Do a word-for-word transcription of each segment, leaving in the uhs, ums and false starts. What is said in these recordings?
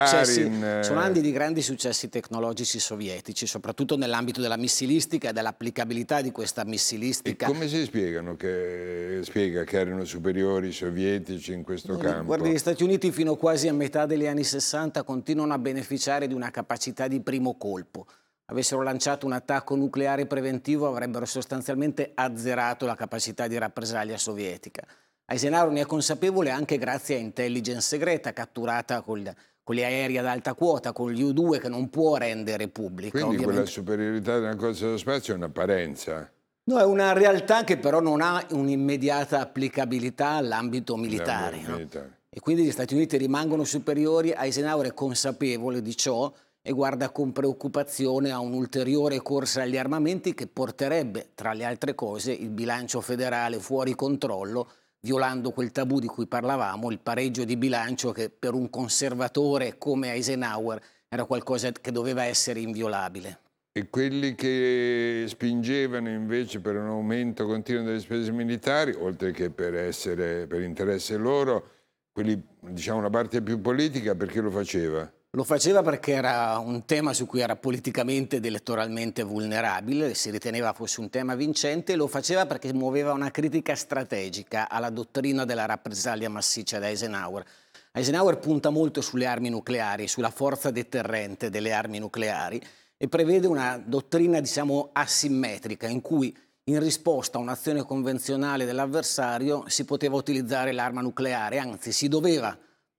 Successi, in... sono anni di grandi successi tecnologici sovietici, soprattutto nell'ambito della missilistica e dell'applicabilità di questa missilistica. E come si spiegano che, spiega che erano superiori i sovietici in questo campo? Guardi, gli Stati Uniti fino quasi a metà degli anni sessanta continuano a beneficiare di una capacità di primo colpo. Avessero lanciato un attacco nucleare preventivo, avrebbero sostanzialmente azzerato la capacità di rappresaglia sovietica. Eisenhower ne è consapevole anche grazie a intelligence segreta catturata con, con gli aerei ad alta quota, con gli U due, che non può rendere pubblica. Quindi ovviamente. Quella superiorità della corsa dello spazio è un'apparenza? No, è una realtà che però non ha un'immediata applicabilità all'ambito militare. No? militare. E quindi gli Stati Uniti rimangono superiori. Eisenhower è consapevole di ciò e guarda con preoccupazione a un'ulteriore corsa agli armamenti che porterebbe, tra le altre cose, il bilancio federale fuori controllo, violando quel tabù di cui parlavamo, il pareggio di bilancio, che per un conservatore come Eisenhower era qualcosa che doveva essere inviolabile. E quelli che spingevano invece per un aumento continuo delle spese militari, oltre che per essere per interesse loro, quelli, diciamo, una parte più politica, perché lo faceva? Lo faceva perché era un tema su cui era politicamente ed elettoralmente vulnerabile, si riteneva fosse un tema vincente, e lo faceva perché muoveva una critica strategica alla dottrina della rappresaglia massiccia da Eisenhower. Eisenhower punta molto sulle armi nucleari, sulla forza deterrente delle armi nucleari, e prevede una dottrina, diciamo, asimmetrica, in cui in risposta a un'azione convenzionale dell'avversario si poteva utilizzare l'arma nucleare, anzi si doveva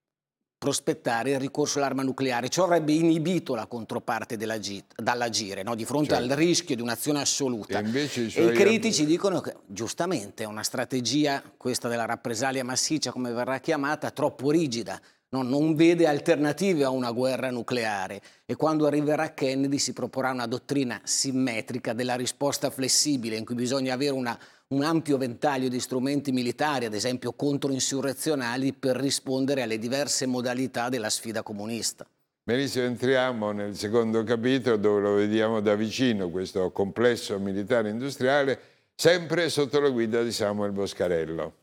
prospettare il ricorso all'arma nucleare. Ciò avrebbe inibito la controparte dall'agire, no? Di fronte certo. al rischio di un'azione assoluta. E, invece i, e i critici dicono che giustamente è una strategia, questa della rappresaglia massiccia, come verrà chiamata, troppo rigida. No, non vede alternative a una guerra nucleare, e quando arriverà Kennedy si proporrà una dottrina simmetrica della risposta flessibile, in cui bisogna avere una, un ampio ventaglio di strumenti militari, ad esempio controinsurrezionali, per rispondere alle diverse modalità della sfida comunista. Benissimo, entriamo nel secondo capitolo, dove lo vediamo da vicino, questo complesso militare industriale, sempre sotto la guida di Samuel Boscarello.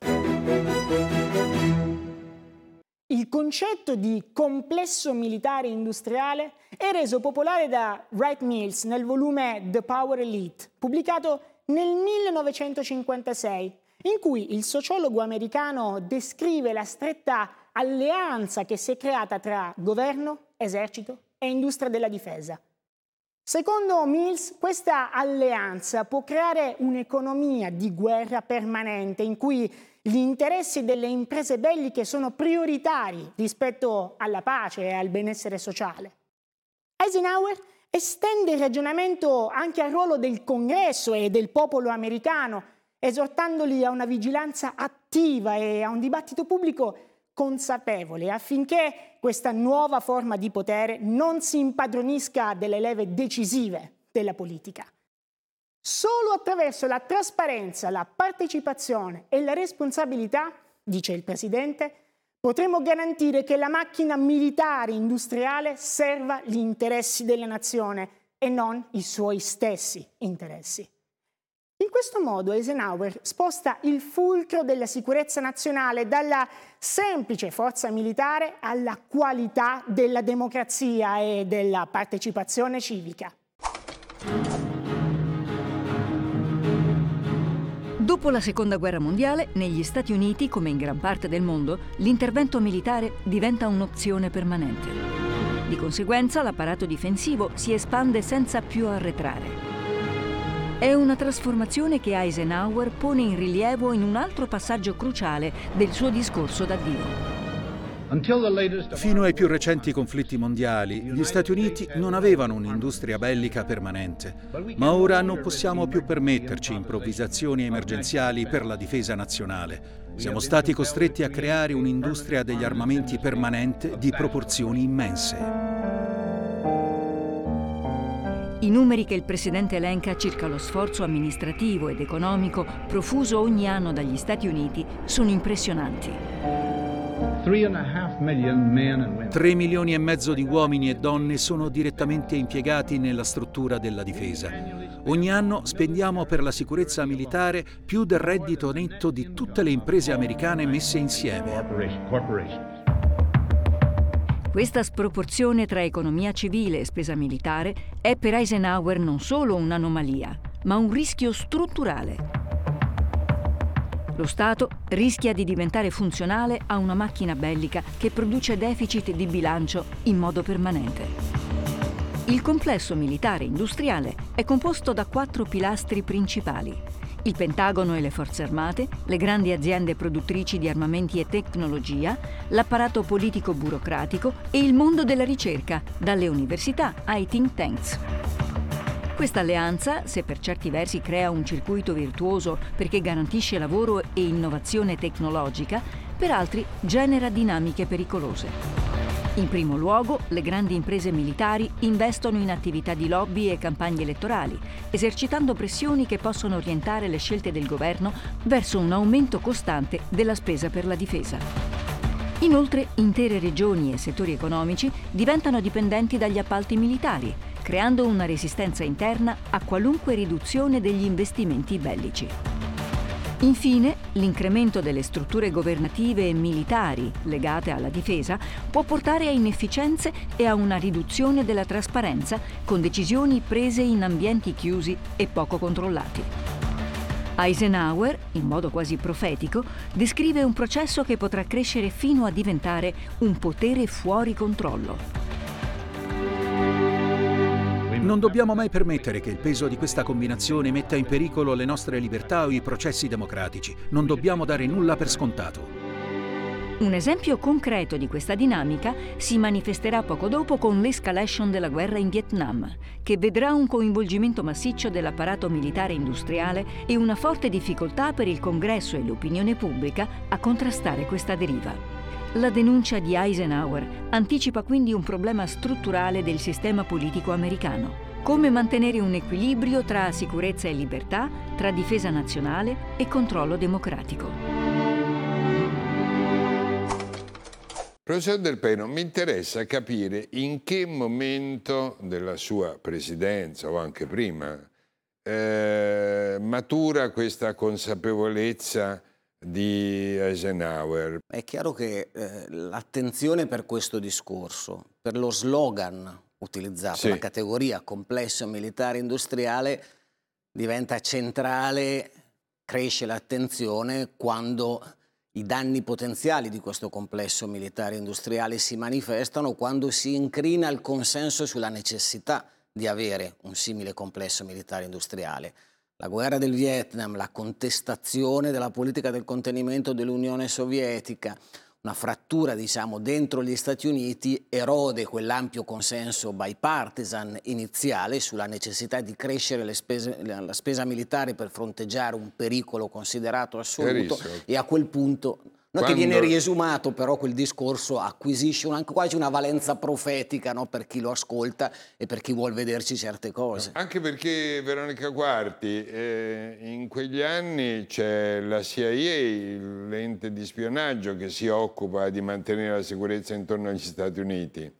Il concetto di complesso militare industriale è reso popolare da Wright Mills nel volume The Power Elite, pubblicato nel millenovecentocinquantasei, in cui il sociologo americano descrive la stretta alleanza che si è creata tra governo, esercito e industria della difesa. Secondo Mills, questa alleanza può creare un'economia di guerra permanente in cui gli interessi delle imprese belliche sono prioritari rispetto alla pace e al benessere sociale. Eisenhower estende il ragionamento anche al ruolo del Congresso e del popolo americano, esortandoli a una vigilanza attiva e a un dibattito pubblico consapevole, affinché questa nuova forma di potere non si impadronisca delle leve decisive della politica. Solo attraverso la trasparenza, la partecipazione e la responsabilità, dice il Presidente, potremo garantire che la macchina militare industriale serva gli interessi della nazione e non i suoi stessi interessi. In questo modo Eisenhower sposta il fulcro della sicurezza nazionale dalla semplice forza militare alla qualità della democrazia e della partecipazione civica. Dopo la Seconda Guerra Mondiale, negli Stati Uniti, come in gran parte del mondo, l'intervento militare diventa un'opzione permanente. Di conseguenza, l'apparato difensivo si espande senza più arretrare. È una trasformazione che Eisenhower pone in rilievo in un altro passaggio cruciale del suo discorso d'addio. Fino ai più recenti conflitti mondiali, gli Stati Uniti non avevano un'industria bellica permanente, ma ora non possiamo più permetterci improvvisazioni emergenziali per la difesa nazionale. Siamo stati costretti a creare un'industria degli armamenti permanente di proporzioni immense. I numeri che il Presidente elenca circa lo sforzo amministrativo ed economico profuso ogni anno dagli Stati Uniti sono impressionanti. Tre milioni e mezzo di uomini e donne sono direttamente impiegati nella struttura della difesa. Ogni anno spendiamo per la sicurezza militare più del reddito netto di tutte le imprese americane messe insieme. Questa sproporzione tra economia civile e spesa militare è per Eisenhower non solo un'anomalia, ma un rischio strutturale. Lo Stato rischia di diventare funzionale a una macchina bellica che produce deficit di bilancio in modo permanente. Il complesso militare industriale è composto da quattro pilastri principali: il Pentagono e le forze armate, le grandi aziende produttrici di armamenti e tecnologia, l'apparato politico-burocratico e il mondo della ricerca, dalle università ai think tanks. Questa alleanza, se per certi versi crea un circuito virtuoso perché garantisce lavoro e innovazione tecnologica, per altri genera dinamiche pericolose. In primo luogo, le grandi imprese militari investono in attività di lobby e campagne elettorali, esercitando pressioni che possono orientare le scelte del governo verso un aumento costante della spesa per la difesa. Inoltre, intere regioni e settori economici diventano dipendenti dagli appalti militari, creando una resistenza interna a qualunque riduzione degli investimenti bellici. Infine, l'incremento delle strutture governative e militari legate alla difesa può portare a inefficienze e a una riduzione della trasparenza, con decisioni prese in ambienti chiusi e poco controllati. Eisenhower, in modo quasi profetico, descrive un processo che potrà crescere fino a diventare un potere fuori controllo. Non dobbiamo mai permettere che il peso di questa combinazione metta in pericolo le nostre libertà o i processi democratici. Non dobbiamo dare nulla per scontato. Un esempio concreto di questa dinamica si manifesterà poco dopo con l'escalation della guerra in Vietnam, che vedrà un coinvolgimento massiccio dell'apparato militare industriale e una forte difficoltà per il Congresso e l'opinione pubblica a contrastare questa deriva. La denuncia di Eisenhower anticipa quindi un problema strutturale del sistema politico americano: come mantenere un equilibrio tra sicurezza e libertà, tra difesa nazionale e controllo democratico. Professor Del Peno, mi interessa capire in che momento della sua presidenza, o anche prima, eh, matura questa consapevolezza di Eisenhower. È chiaro che eh, l'attenzione per questo discorso, per lo slogan utilizzato, sì, la categoria complesso militare industriale, diventa centrale, cresce l'attenzione quando i danni potenziali di questo complesso militare industriale si manifestano, quando si incrina il consenso sulla necessità di avere un simile complesso militare industriale. La guerra del Vietnam, la contestazione della politica del contenimento dell'Unione Sovietica, una frattura, diciamo, dentro gli Stati Uniti erode quell'ampio consenso bipartisan iniziale sulla necessità di crescere le spese, la spesa militare per fronteggiare un pericolo considerato assoluto. Chiarissimo. E a quel punto, non Quando... che viene riesumato, però quel discorso acquisisce una, quasi una valenza profetica, no? Per chi lo ascolta e per chi vuol vederci certe cose. Anche perché, Veronica Quarti, eh, in quegli anni c'è la C I A, l'ente di spionaggio, che si occupa di mantenere la sicurezza intorno agli Stati Uniti.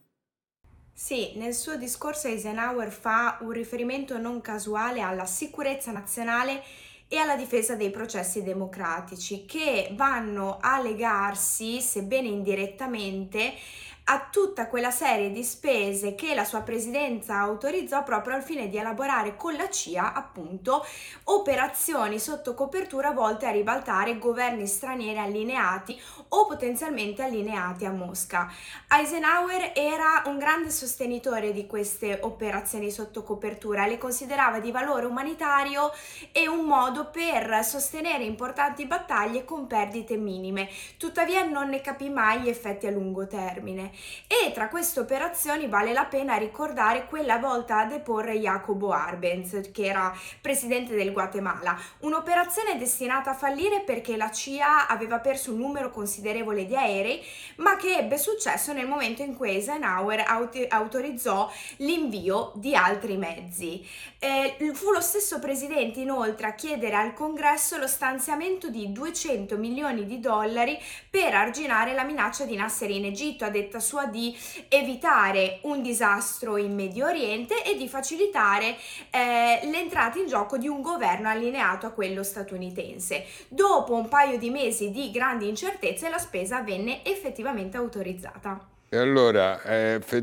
Sì, nel suo discorso Eisenhower fa un riferimento non casuale alla sicurezza nazionale e alla difesa dei processi democratici, che vanno a legarsi, sebbene indirettamente, a tutta quella serie di spese che la sua presidenza autorizzò proprio al fine di elaborare con la C I A, appunto, operazioni sotto copertura volte a ribaltare governi stranieri allineati o potenzialmente allineati a Mosca. Eisenhower era un grande sostenitore di queste operazioni sotto copertura, le considerava di valore umanitario e un modo per sostenere importanti battaglie con perdite minime. Tuttavia non ne capì mai gli effetti a lungo termine. E tra queste operazioni vale la pena ricordare quella volta a deporre Jacobo Arbenz, che era presidente del Guatemala, un'operazione destinata a fallire perché la C I A aveva perso un numero considerevole di aerei, ma che ebbe successo nel momento in cui Eisenhower aut- autorizzò l'invio di altri mezzi. Eh, fu lo stesso presidente inoltre a chiedere al Congresso lo stanziamento di duecento milioni di dollari per arginare la minaccia di Nasser in Egitto, a detta sua di evitare un disastro in Medio Oriente e di facilitare eh, l'entrata in gioco di un governo allineato a quello statunitense. Dopo un paio di mesi di grandi incertezze la spesa venne effettivamente autorizzata. E allora, eh,